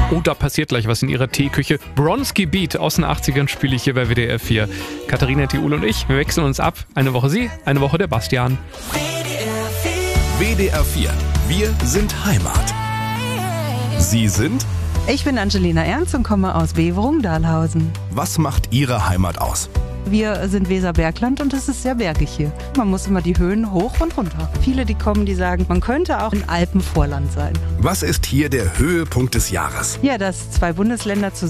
Oh, da passiert gleich was in ihrer Teeküche. Bronski Beat aus den 80ern spiele ich hier bei WDR 4. Katharina Thiul und ich, wir wechseln uns ab. Eine Woche sie, eine Woche der Bastian. WDR 4. Wir sind Heimat. Sie sind? Ich bin Angelina Ernst und komme aus Beverung-Dahlhausen. Was macht Ihre Heimat aus? Wir sind Weserbergland und es ist sehr bergig hier. Man muss immer die Höhen hoch und runter. Viele, die kommen, die sagen, man könnte auch ein Alpenvorland sein. Was ist hier der Höhepunkt des Jahres? Ja, dass 2 Bundesländer zusammen